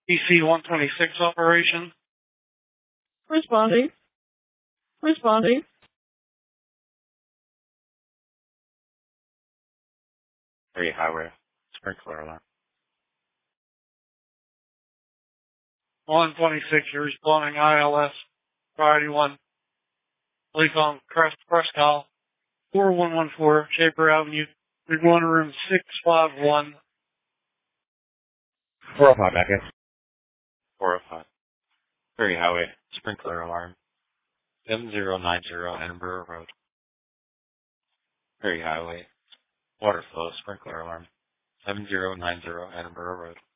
PC 126 operation. Responding. Responding. Area highway. Sprinkler alarm. 126, you're responding ILS. Priority 1. Leak on Crest Call. 4114 Shaper Avenue. Big one room 651. 405 back in. 405. Area highway. Sprinkler alarm. 7090 Edinburgh Road. Area highway. Water flow. Sprinkler alarm. 7090 Edinburgh Road.